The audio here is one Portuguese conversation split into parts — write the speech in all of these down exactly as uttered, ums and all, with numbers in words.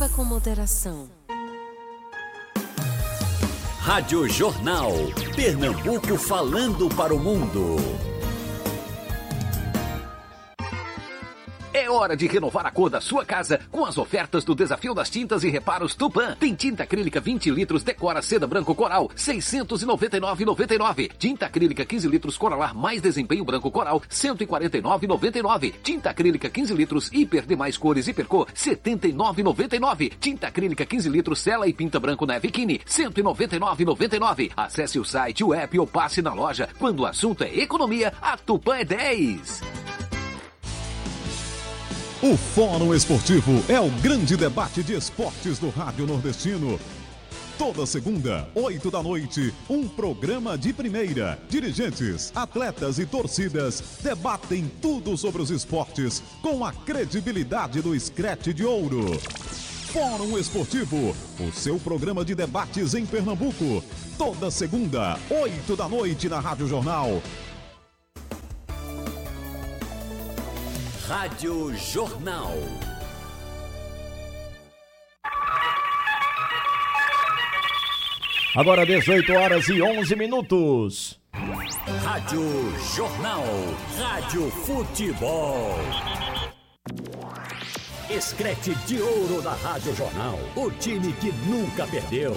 Beba com moderação. Rádio Jornal. Pernambuco falando para o mundo. É hora de renovar a cor da sua casa com as ofertas do Desafio das Tintas e Reparos Tupã. Tem tinta acrílica vinte litros Decora Seda Branco Coral, seiscentos e noventa e nove reais e noventa e nove centavos. Tinta acrílica quinze litros Coralar mais Desempenho Branco Coral, cento e quarenta e nove reais e noventa e nove centavos. Tinta acrílica quinze litros Hiper Demais Cores Hipercor, setenta e nove reais e noventa e nove centavos. Tinta acrílica quinze litros Sela e Pinta Branco Neve Kine, cento e noventa e nove reais e noventa e nove centavos. Acesse o site, o app ou passe na loja. Quando o assunto é economia, a Tupã é dez. O Fórum Esportivo é o grande debate de esportes do Rádio Nordestino. Toda segunda, oito da noite, um programa de primeira. Dirigentes, atletas e torcidas debatem tudo sobre os esportes com a credibilidade do Screte de Ouro. Fórum Esportivo, o seu programa de debates em Pernambuco. Toda segunda, oito da noite na Rádio Jornal. Rádio Jornal. Agora dezoito horas e onze minutos. Rádio Jornal. Rádio Futebol. Screte de Ouro da Rádio Jornal. O time que nunca perdeu.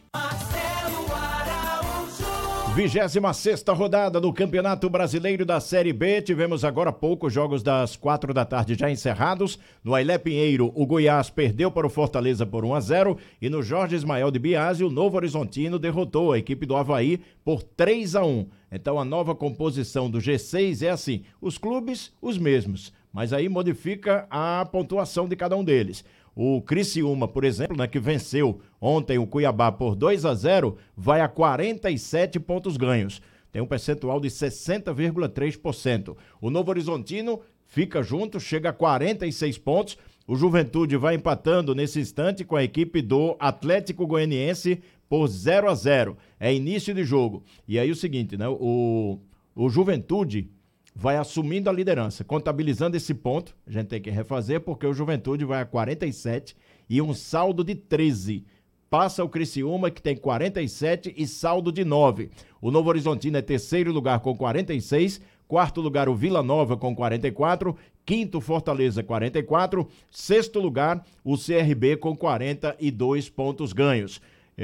vigésima sexta rodada do Campeonato Brasileiro da Série B. Tivemos agora há pouco jogos das quatro da tarde já encerrados. No Ailé Pinheiro, o Goiás perdeu para o Fortaleza por um a zero. E no Jorge Ismael de Biasi, o Novo Horizontino derrotou a equipe do Avaí por três a um. Então a nova composição do G seis é assim, os clubes os mesmos, mas aí modifica a pontuação de cada um deles. O Criciúma, por exemplo, né, que venceu ontem o Cuiabá por dois a zero, vai a quarenta e sete pontos ganhos. Tem um percentual de sessenta vírgula três por cento. O Novo Horizontino fica junto, chega a quarenta e seis pontos. O Juventude vai empatando nesse instante com a equipe do Atlético Goianiense por zero a zero. É início de jogo. E aí o seguinte, né, o, o Juventude vai assumindo a liderança, contabilizando esse ponto, a gente tem que refazer, porque o Juventude vai a quarenta e sete e um saldo de treze. Passa o Criciúma, que tem quarenta e sete e saldo de nove. O Novo Horizontino é terceiro lugar com quarenta e seis, quarto lugar o Vila Nova com quarenta e quatro, quinto Fortaleza quarenta e quatro, sexto lugar o C R B com quarenta e dois pontos ganhos.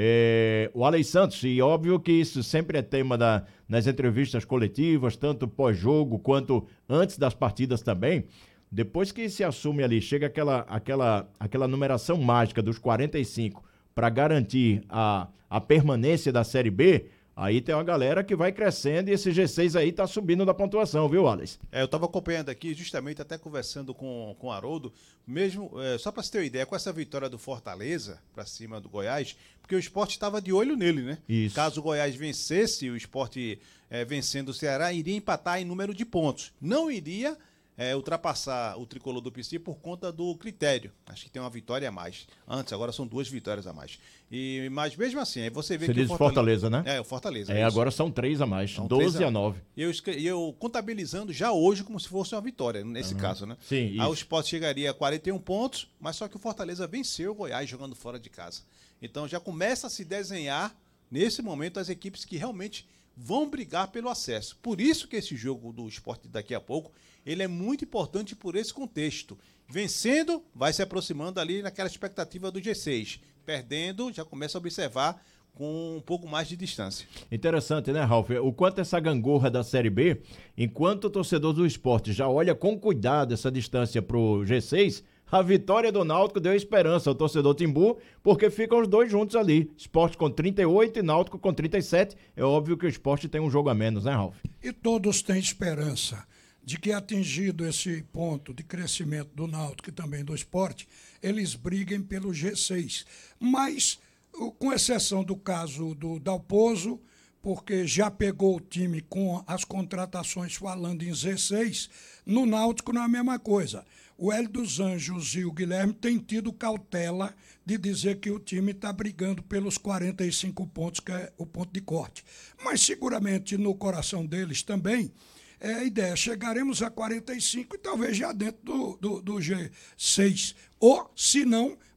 É, o Alex Santos, e óbvio que isso sempre é tema da, nas entrevistas coletivas, tanto pós-jogo quanto antes das partidas também, depois que se assume ali, chega aquela, aquela, aquela numeração mágica dos quarenta e cinco para garantir a, a permanência da Série B, aí tem uma galera que vai crescendo e esse G seis aí tá subindo da pontuação, viu, Alex? É, eu tava acompanhando aqui, justamente até conversando com, com o Haroldo, mesmo, é, só para você ter uma ideia, com essa vitória do Fortaleza para cima do Goiás, porque o Sport estava de olho nele, né? Isso. Caso o Goiás vencesse, o Sport é, vencendo o Ceará, iria empatar em número de pontos. Não iria é, ultrapassar o tricolor do P C por conta do critério. Acho que tem uma vitória a mais. Antes, agora são duas vitórias a mais. E, mas mesmo assim, aí você vê você que diz o Fortaleza, Fortaleza, né? É, o Fortaleza. É, é agora são três a mais, são doze a nove. E eu, eu contabilizando já hoje como se fosse uma vitória, nesse uhum. caso, né? Sim, isso. Aí o Sport chegaria a quarenta e um pontos, mas só que o Fortaleza venceu o Goiás jogando fora de casa. Então já começa a se desenhar, nesse momento, as equipes que realmente vão brigar pelo acesso. Por isso que esse jogo do Sport daqui a pouco, ele é muito importante por esse contexto. Vencendo, vai se aproximando ali naquela expectativa do G seis. Perdendo, já começa a observar com um pouco mais de distância. Interessante, né, Ralf? O quanto essa gangorra da Série B, enquanto o torcedor do Sport já olha com cuidado essa distância pro G seis, a vitória do Náutico deu esperança ao torcedor Timbu, porque ficam os dois juntos ali. Sport com trinta e oito e Náutico com trinta e sete. É óbvio que o Sport tem um jogo a menos, né, Ralf? E todos têm esperança de que, atingido esse ponto de crescimento do Náutico e também do Sport, eles briguem pelo G seis. Mas, com exceção do caso do Dalpozo, porque já pegou o time com as contratações falando em G seis, no Náutico não é a mesma coisa. O Hélio dos Anjos e o Guilherme têm tido cautela de dizer que o time está brigando pelos quarenta e cinco pontos, que é o ponto de corte. Mas seguramente no coração deles também é a ideia, chegaremos a quarenta e cinco e talvez já dentro do, do, do G seis. Ou, se não,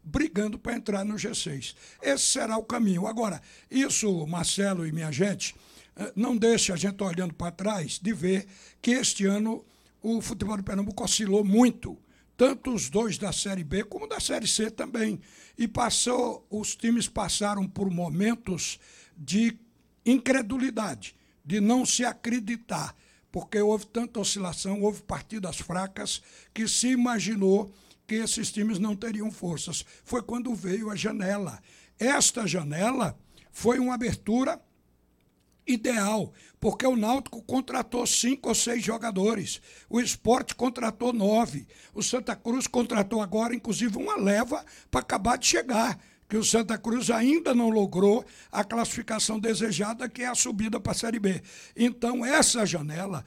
brigando para entrar no G seis. Esse será o caminho. Agora, isso, Marcelo e minha gente, não deixa a gente olhando para trás de ver que este ano o futebol de Pernambuco oscilou muito, tanto os dois da Série B como da Série C também. E passou, os times passaram por momentos de incredulidade, de não se acreditar, porque houve tanta oscilação, houve partidas fracas que se imaginou que esses times não teriam forças. Foi quando veio a janela. Esta janela foi uma abertura ideal, porque o Náutico contratou cinco ou seis jogadores, o Sport contratou nove, o Santa Cruz contratou agora, inclusive, uma leva para acabar de chegar, que o Santa Cruz ainda não logrou a classificação desejada, que é a subida para a Série B. Então, essa janela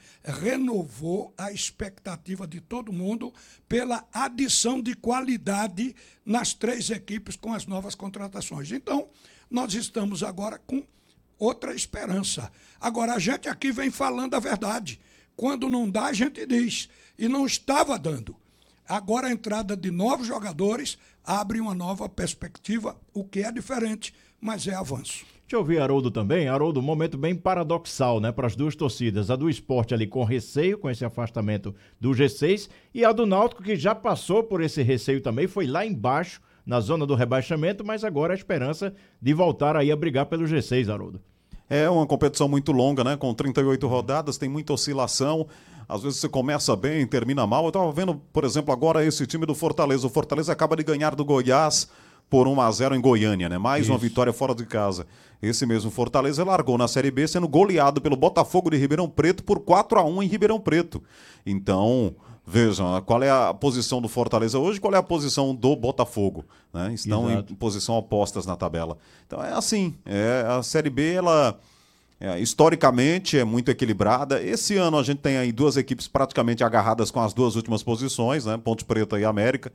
renovou a expectativa de todo mundo pela adição de qualidade nas três equipes com as novas contratações. Então, nós estamos agora com outra esperança. Agora, a gente aqui vem falando a verdade. Quando não dá, a gente diz. E não estava dando. Agora, a entrada de novos jogadores abre uma nova perspectiva, o que é diferente, mas é avanço. Deixa eu ouvir Haroldo também. Haroldo, um momento bem paradoxal, né, para as duas torcidas. A do Sport ali com receio, com esse afastamento do G seis, e a do Náutico, que já passou por esse receio também, foi lá embaixo, na zona do rebaixamento, mas agora a esperança de voltar aí a brigar pelo G seis, Haroldo. É uma competição muito longa, né? Com trinta e oito rodadas, tem muita oscilação. Às vezes você começa bem, termina mal. Eu estava vendo, por exemplo, agora esse time do Fortaleza. O Fortaleza acaba de ganhar do Goiás por um a zero em Goiânia, né? Mais Isso. uma vitória fora de casa. Esse mesmo Fortaleza largou na Série B sendo goleado pelo Botafogo de Ribeirão Preto por quatro a um em Ribeirão Preto. Então, vejam, qual é a posição do Fortaleza hoje, qual é a posição do Botafogo, né? Estão Exato. Em posição opostas na tabela. Então é assim, é, a Série B, ela é, historicamente é muito equilibrada. Esse ano a gente tem aí duas equipes praticamente agarradas com as duas últimas posições, né? Ponte Preta e América,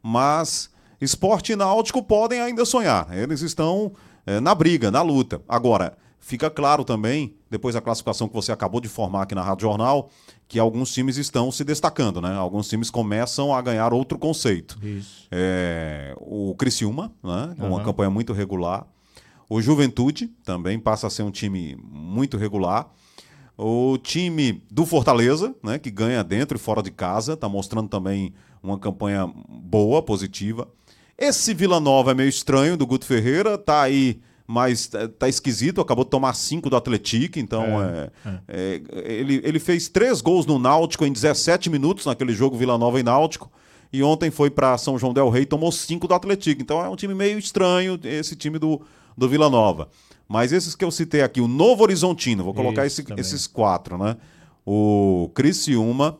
mas Sport e Náutico podem ainda sonhar, eles estão é, na briga, na luta. Agora, fica claro também, depois da classificação que você acabou de formar aqui na Rádio Jornal, que alguns times estão se destacando, né? Alguns times começam a ganhar outro conceito. Isso. É, o Criciúma, né? Com uhum. uma campanha muito regular. O Juventude também passa a ser um time muito regular. O time do Fortaleza, né? Que ganha dentro e fora de casa, está mostrando também uma campanha boa, positiva. Esse Vila Nova é meio estranho, do Guto Ferreira, tá aí, mas tá esquisito, acabou de tomar cinco do Atlético, então é, é, é. É, ele, ele fez três gols no Náutico em dezessete minutos, naquele jogo Vila Nova e Náutico, e ontem foi para São João del Rei e tomou cinco do Atlético, então é um time meio estranho, esse time do, do Vila Nova. Mas esses que eu citei aqui, o Novo Horizontino, vou colocar esse, esses quatro, né? O Criciúma,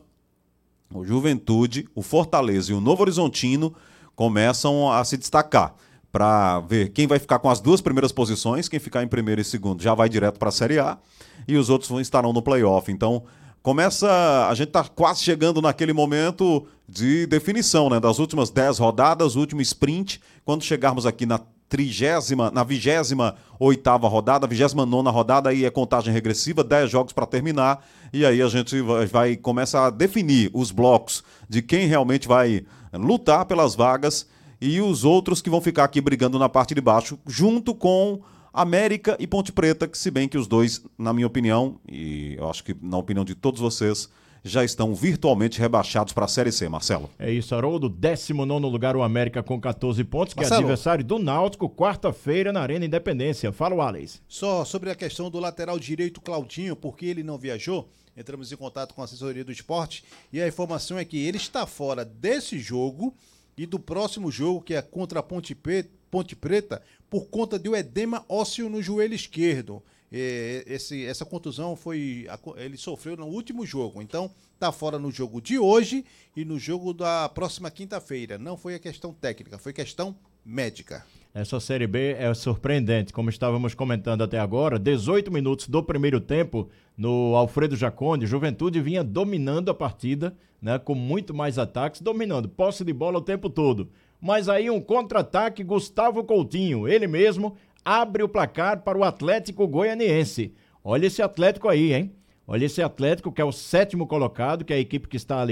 o Juventude, o Fortaleza e o Novo Horizontino começam a se destacar para ver quem vai ficar com as duas primeiras posições. Quem ficar em primeiro e segundo já vai direto para a Série A e os outros vão estarão no play-off. Então começa, a gente está quase chegando naquele momento de definição, né, das últimas dez rodadas, o último sprint. Quando chegarmos aqui na trigésima, na vigésima oitava rodada, vigésima nona rodada, aí é contagem regressiva, dez jogos para terminar, e aí a gente vai, vai começar a definir os blocos de quem realmente vai lutar pelas vagas e os outros que vão ficar aqui brigando na parte de baixo, junto com América e Ponte Preta, que se bem que os dois, na minha opinião, e eu acho que na opinião de todos vocês, já estão virtualmente rebaixados para a Série C, Marcelo. É isso, Haroldo. décimo nono lugar o América com catorze pontos, que Marcelo. É adversário do Náutico, quarta-feira na Arena Independência. Fala, Wallace. Só sobre a questão do lateral direito Claudinho, porque ele não viajou, entramos em contato com a assessoria do esporte e a informação é que ele está fora desse jogo e do próximo jogo, que é contra a Ponte Preta, Ponte Preta por conta de um edema ósseo no joelho esquerdo. Esse, essa contusão foi ele sofreu no último jogo, então está fora no jogo de hoje e no jogo da próxima quinta-feira. Não foi a questão técnica, foi questão médica. Essa Série B é surpreendente, como estávamos comentando até agora. dezoito minutos do primeiro tempo no Alfredo Jaconi, Juventude vinha dominando a partida, né, com muito mais ataques, dominando, posse de bola o tempo todo. Mas aí um contra-ataque, Gustavo Coutinho, ele mesmo abre o placar para o Atlético Goianiense. Olha esse Atlético aí, hein? Olha esse Atlético que é o sétimo colocado, que é a equipe que está ali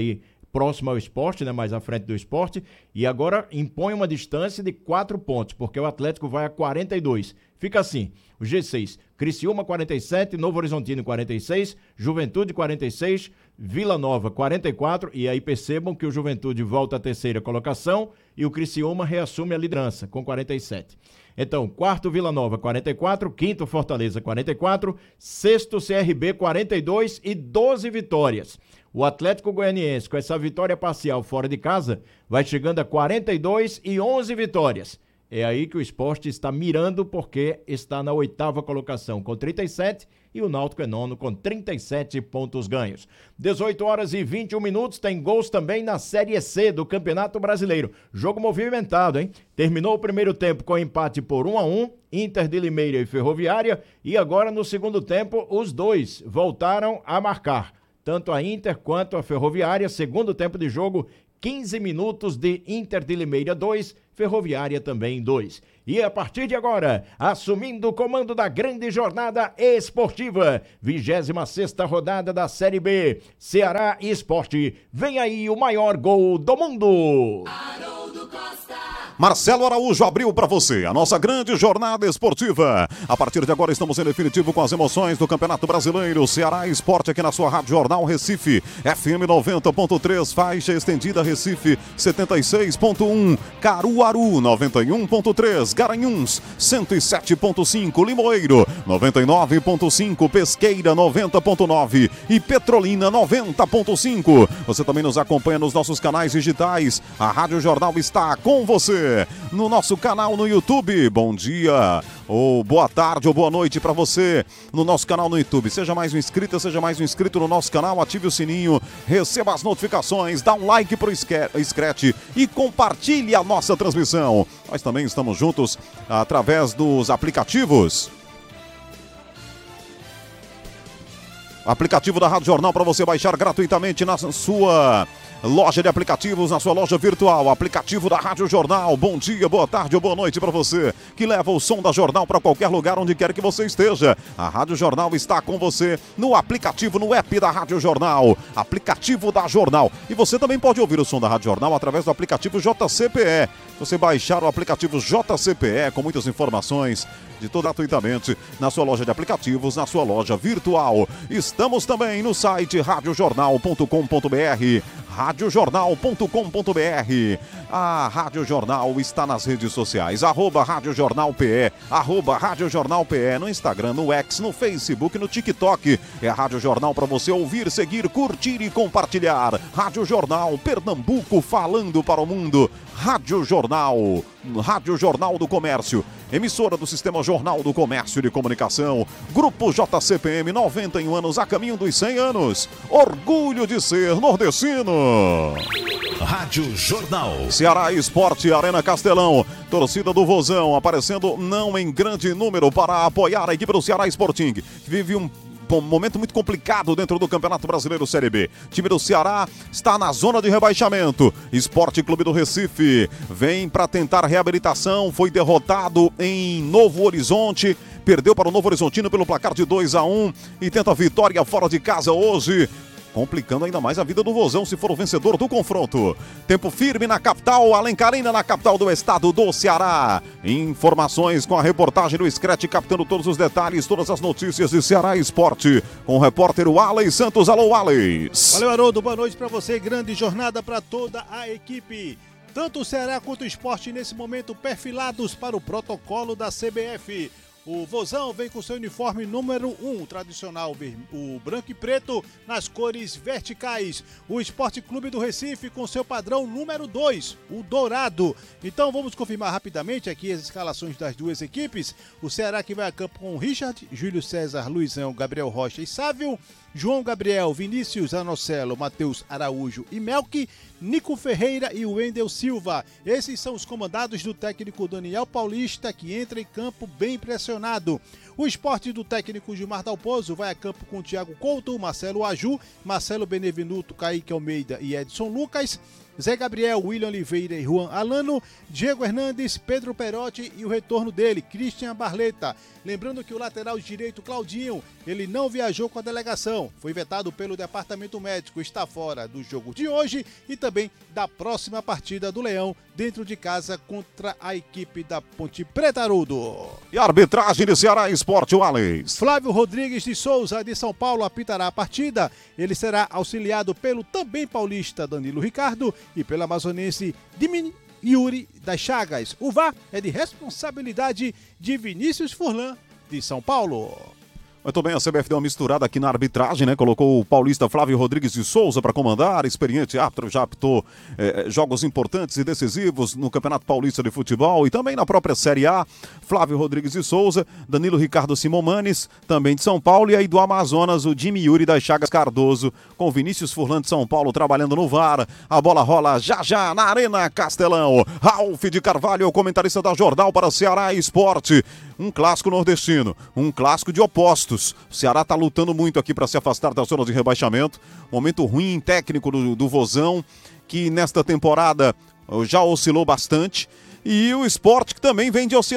próximo ao Sport, né, mais à frente do Sport, e agora impõe uma distância de quatro pontos, porque o Atlético vai a quarenta e dois. Fica assim, o G seis, Criciúma quarenta e sete, Novo Horizontino quarenta e seis, Juventude quarenta e seis, Vila Nova quarenta e quatro, e aí percebam que o Juventude volta à terceira colocação e o Criciúma reassume a liderança com quarenta e sete. Então, quarto Vila Nova quarenta e quatro, quinto Fortaleza quarenta e quatro, sexto C R B quarenta e dois e doze vitórias. O Atlético Goianiense, com essa vitória parcial fora de casa, vai chegando a quarenta e dois e onze vitórias. É aí que o Sport está mirando, porque está na oitava colocação com trinta e sete e o Náutico é nono com trinta e sete pontos ganhos. dezoito horas e vinte e um minutos, tem gols também na Série C do Campeonato Brasileiro. Jogo movimentado, hein? Terminou o primeiro tempo com empate por um a um, Inter de Limeira e Ferroviária, e agora no segundo tempo os dois voltaram a marcar. Tanto a Inter quanto a Ferroviária, segundo tempo de jogo, quinze minutos de Inter de Limeira dois, Ferroviária também dois. E a partir de agora, assumindo o comando da grande jornada esportiva, vigésima sexta rodada da Série B, Ceará e Sport. Vem aí o maior gol do mundo! Haroldo Costa. Marcelo Araújo abriu para você a nossa grande jornada esportiva. A partir de agora estamos em definitivo com as emoções do Campeonato Brasileiro. Ceará Esporte aqui na sua Rádio Jornal Recife. F M noventa ponto três, faixa estendida Recife setenta e seis ponto um. Caruaru noventa e um ponto três. Garanhuns cento e sete ponto cinco. Limoeiro noventa e nove ponto cinco. Pesqueira noventa ponto nove. E Petrolina noventa ponto cinco. Você também nos acompanha nos nossos canais digitais. A Rádio Jornal está com você no nosso canal no YouTube. Bom dia, ou boa tarde, ou boa noite para você no nosso canal no YouTube. Seja mais um inscrito, seja mais um inscrito no nosso canal, ative o sininho, receba as notificações, dá um like pro Scratch e compartilhe a nossa transmissão. Nós também estamos juntos através dos aplicativos. Aplicativo da Rádio Jornal para você baixar gratuitamente na sua loja de aplicativos, na sua loja virtual. Aplicativo da Rádio Jornal. Bom dia, boa tarde ou boa noite para você que leva o som da Jornal para qualquer lugar onde quer que você esteja. A Rádio Jornal está com você no aplicativo, no app da Rádio Jornal. Aplicativo da Jornal. E você também pode ouvir o som da Rádio Jornal através do aplicativo J C P E. Você baixar o aplicativo J C P E com muitas informações de todo gratuitamente na sua loja de aplicativos, na sua loja virtual. Estamos também no site rádio jornal ponto com ponto br. rádio jornal ponto com ponto br. A Rádio Jornal está nas redes sociais, arroba Rádio Jornal P E, arroba Rádio Jornal P E, no Instagram, no X, no Facebook, no TikTok. É a Rádio Jornal para você ouvir, seguir, curtir e compartilhar. Rádio Jornal, Pernambuco falando para o mundo. Rádio Jornal, Rádio Jornal do Comércio, emissora do Sistema Jornal do Comércio e de Comunicação. Grupo J C P M, noventa e um anos a caminho dos cem anos. Orgulho de ser nordestino. Rádio Jornal. Ceará Esporte, Arena Castelão. Torcida do Vozão aparecendo não em grande número para apoiar a equipe do Ceará Sporting, que vive um um momento muito complicado dentro do Campeonato Brasileiro Série B. O time do Ceará está na zona de rebaixamento. Esporte Clube do Recife vem para tentar reabilitação, foi derrotado em Novo Horizonte, perdeu para o Novo Horizontino pelo placar de dois a um e tenta vitória fora de casa hoje, complicando ainda mais a vida do Vozão se for o vencedor do confronto. Tempo firme na capital, Alencarina, na capital do estado do Ceará. Informações com a reportagem do Scratch, captando todos os detalhes, todas as notícias de Ceará Esporte, com o repórter Walley Santos. Alô, Walley. Valeu, Haroldo, boa noite para você. Grande jornada para toda a equipe. Tanto o Ceará quanto o Sport nesse momento perfilados para o protocolo da C B F. O Vozão vem com seu uniforme número um, tradicional, o branco e preto nas cores verticais. O Esporte Clube do Recife com seu padrão número dois, o dourado. Então vamos confirmar rapidamente aqui as escalações das duas equipes. O Ceará que vai a campo com Richard, Júlio César, Luizão, Gabriel Rocha e Sávio. João Gabriel, Vinícius Anocelo, Matheus Araújo e Melqui, Nico Ferreira e Wendel Silva. Esses são os comandados do técnico Daniel Paulista, que entra em campo bem pressionado. O Esporte do técnico Gilmar Dalpozo vai a campo com Thiago Couto, Marcelo Aju, Marcelo Benevenuto, Kaique Almeida e Edson Lucas. Zé Gabriel, William Oliveira e Juan Alano, Diego Hernandes, Pedro Perotti e o retorno dele, Christian Barleta. Lembrando que o lateral direito, Claudinho, ele não viajou com a delegação, foi vetado pelo departamento médico, está fora do jogo de hoje e também da próxima partida do Leão, dentro de casa contra a equipe da Ponte Preta Arudo. E a arbitragem de Ceará Esporte, o Alex. Flávio Rodrigues de Souza, de São Paulo, apitará a partida. Ele será auxiliado pelo também paulista Danilo Ricardo e pelo amazonense Dimin Yuri das Chagas. O V A R é de responsabilidade de Vinícius Furlan, de São Paulo. Muito bem, a C B F deu uma misturada aqui na arbitragem, né? Colocou o paulista Flávio Rodrigues de Souza para comandar, experiente árbitro, já apitou eh, jogos importantes e decisivos no Campeonato Paulista de Futebol e também na própria Série A. Flávio Rodrigues de Souza, Danilo Ricardo Simomanes, também de São Paulo, e aí do Amazonas, o Jimmy Yuri das Chagas Cardoso, com Vinícius Furlan de São Paulo trabalhando no V A R. A bola rola já já na Arena Castelão. Ralf de Carvalho, comentarista da Jornal para Ceará Esporte. Um clássico nordestino, um clássico de opostos. O Ceará está lutando muito aqui para se afastar da zona de rebaixamento. Momento ruim técnico do, do Vozão, que nesta temporada já oscilou bastante. E o Sport, que também vem de oscilação.